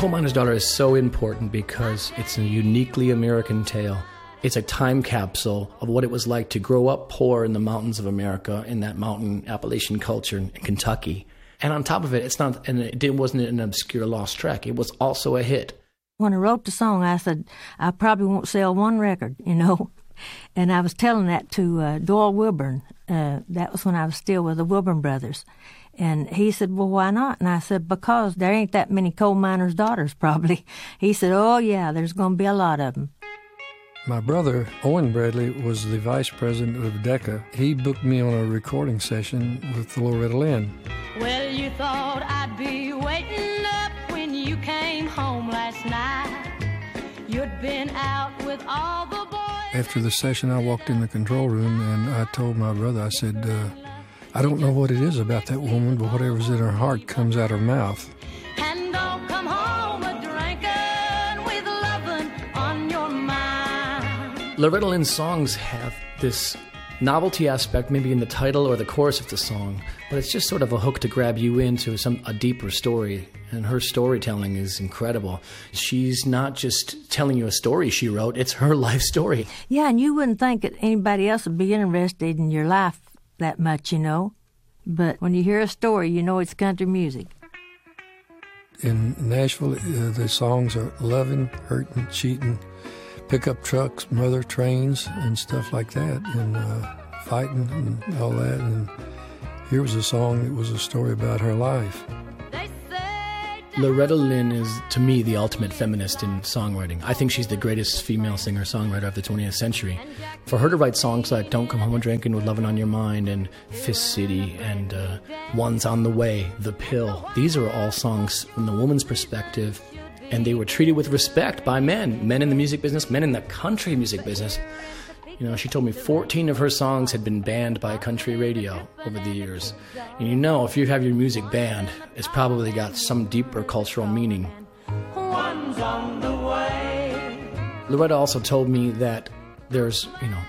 Coal Miner's Daughter is so important because it's a uniquely American tale. It's a time capsule of what it was like to grow up poor in the mountains of America, in that mountain Appalachian culture in Kentucky. And on top of it, it wasn't an obscure lost track. It was also a hit. When I wrote the song, I said, I probably won't sell one record, you know. And I was telling that to Doyle Wilburn. That was when I was still with the Wilburn brothers. And he said, well, why not? And I said, because there ain't that many coal miners' daughters, probably. He said, oh, yeah, there's going to be a lot of them. My brother, Owen Bradley, was the vice president of Decca. He booked me on a recording session with Loretta Lynn. Well, you thought I'd be waiting up when you came home last night. You'd been out with all the boys. After the session, I walked in the control room and I told my brother, I said, I don't know what it is about that woman, but whatever's in her heart comes out her mouth. And don't come home a-drinking with lovin' on your mind. Loretta Lynn's songs have this novelty aspect, maybe in the title or the chorus of the song, but it's just sort of a hook to grab you into a deeper story, and her storytelling is incredible. She's not just telling you a story she wrote, it's her life story. Yeah, and you wouldn't think that anybody else would be interested in your life that much, you know. But when you hear a story, you know it's country music. In Nashville, the songs are loving, hurting, cheating, pickup trucks, mother trains, and stuff like that, and fighting and all that. And here was a song that was a story about her life. Loretta Lynn is, to me, the ultimate feminist in songwriting. I think she's the greatest female singer-songwriter of the 20th century. For her to write songs like Don't Come Home a-Drinkin' with Lovin' on Your Mind and Fist City and One's on the Way, The Pill, these are all songs from the woman's perspective, and they were treated with respect by men in the music business, men in the country music business. You know, she told me 14 of her songs had been banned by country radio over the years. And you know, if you have your music banned, it's probably got some deeper cultural meaning. One's on the way. Loretta also told me that there's,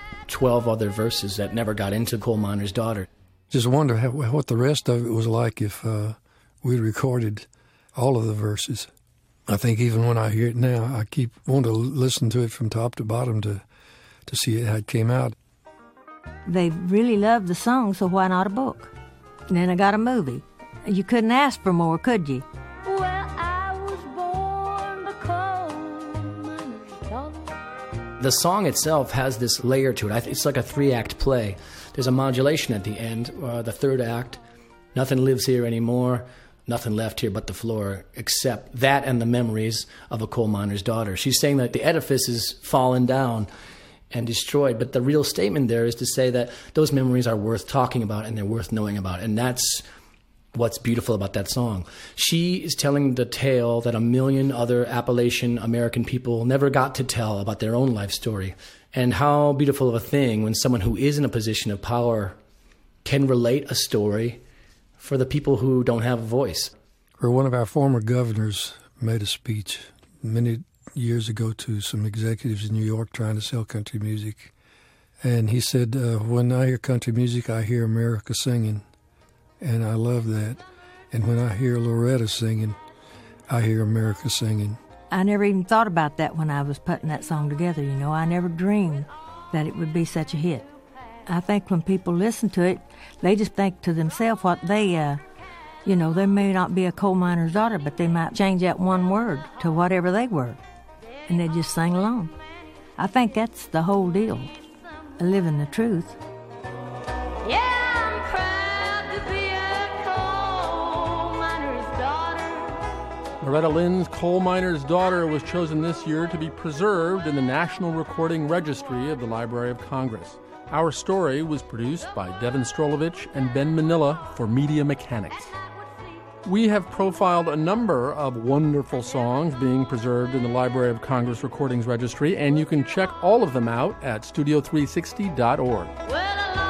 12 other verses that never got into Coal Miner's Daughter. Just wonder what the rest of it was like if we recorded all of the verses. I think even when I hear it now, I keep wanting to listen to it from top to bottom to see how it came out. They really loved the song, so why not a book? And then I got a movie. You couldn't ask for more, could you? Well, I was born the coal miner's daughter. The song itself has this layer to it. It's like a 3-act play. There's a modulation at the end, the third act. Nothing lives here anymore. Nothing left here but the floor, except that and the memories of a coal miner's daughter. She's saying that the edifice is fallen down and destroyed, but the real statement there is to say that those memories are worth talking about and they're worth knowing about, and that's what's beautiful about that song. She is telling the tale that a million other Appalachian American people never got to tell about their own life story, and how beautiful of a thing when someone who is in a position of power can relate a story for the people who don't have a voice. Or one of our former governors made a speech many years ago to some executives in New York trying to sell country music. And he said, when I hear country music, I hear America singing. And I love that. And when I hear Loretta singing, I hear America singing. I never even thought about that when I was putting that song together, you know. I never dreamed that it would be such a hit. I think when people listen to it, they just think to themselves what they, they may not be a coal miner's daughter, but they might change that one word to whatever they were. And they just sing along. I think that's the whole deal, living the truth. Yeah, I'm proud to be a coal miner's daughter. Loretta Lynn's Coal Miner's Daughter was chosen this year to be preserved in the National Recording Registry of the Library of Congress. Our story was produced by Devin Strolovich and Ben Manila for Media Mechanics. We have profiled a number of wonderful songs being preserved in the Library of Congress Recordings Registry, and you can check all of them out at studio360.org.